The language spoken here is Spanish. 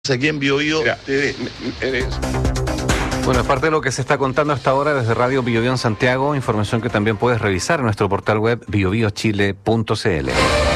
aquí en BioBio Mira, TV. Bueno, es parte de lo que se está contando hasta ahora desde Radio BioBio en Santiago, información que también puedes revisar en nuestro portal web biobiochile.cl.